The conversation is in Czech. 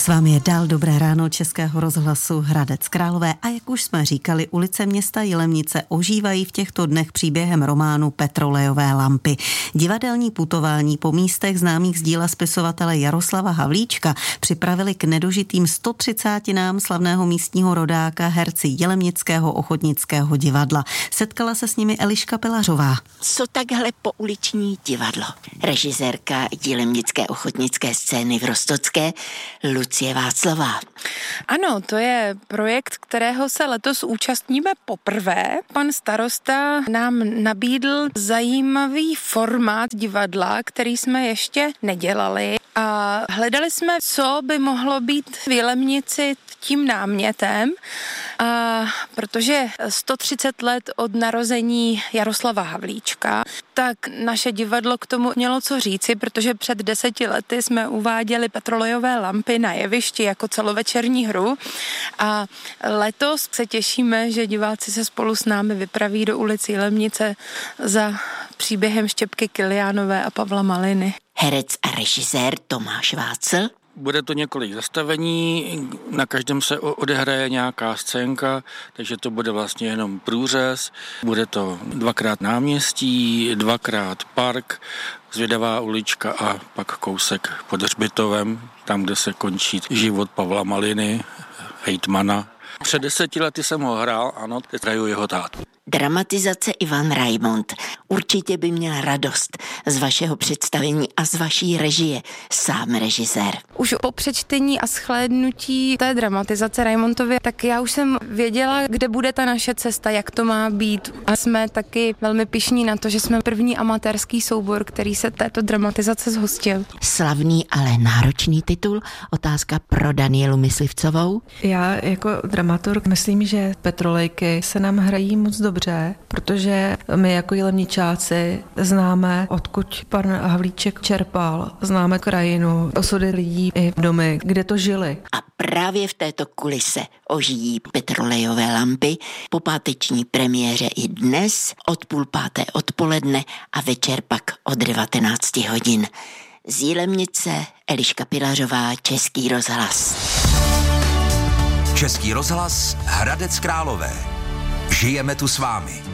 S vámi je dál dobré ráno Českého rozhlasu Hradec Králové a jak už jsme říkali, ulice města Jilemnice ožívají v těchto dnech příběhem románu Petrolejové lampy. Divadelní putování po místech známých z díla spisovatele Jaroslava Havlíčka připravili k nedožitým 130 slavného místního rodáka herci Jilemnického ochotnického divadla. Setkala se s nimi Eliška Pilařová. Co takhle pouliční divadlo? Režisérka Jilemnické ochotnické scény v Roztocké Lucie Václavá. Ano, to je projekt, kterého se letos účastníme poprvé. Pan starosta nám nabídl zajímavý formát divadla, který jsme ještě nedělali. A hledali jsme, co by mohlo být v Jilemnici tím námětem. A protože 130 let od narození Jaroslava Havlíčka, tak naše divadlo k tomu mělo co říci, protože před 10 lety jsme uváděli Petrolejové lampy na jevišti jako celovečerní hru a letos se těšíme, že diváci se spolu s námi vypraví do ulic Jilemnice za příběhem Štěpky Kiliánové a Pavla Maliny. Herec a režisér Tomáš Václ. Bude to několik zastavení, na každém se odehraje nějaká scénka, takže to bude vlastně jenom průřez. Bude to 2x náměstí, 2x park, Zvědavá ulička a pak kousek pod hřbitovem, tam, kde se končí život Pavla Maliny, hejtmana. Před 10 lety jsem ho hrál, ano, teď hraju jeho tátu. Dramatizace Ivan Raimond. Určitě by měl radost z vašeho představení a z vaší režie, sám režisér. Už po přečtení a shlédnutí té dramatizace Raimondově, tak já už jsem věděla, kde bude ta naše cesta, jak to má být. A jsme taky velmi pyšní na to, že jsme první amatérský soubor, který se této dramatizace zhostil. Slavný, ale náročný titul. Otázka pro Danielu Myslivcovou. Já jako dramaturg myslím, že Petrolejky se nám hrají moc dobře, protože my jako jilemničáci známe, odkud pan Havlíček čerpal, známe krajinu, osudy lidí i domy, kde to žili. A právě v této kulise ožijí Petrolejové lampy po páteční premiéře i dnes od 5:30 odpoledne a večer pak od 19 hodin. Z Jilemnice Eliška Pilařová, Český rozhlas. Český rozhlas Hradec Králové. Žijeme tu s vámi.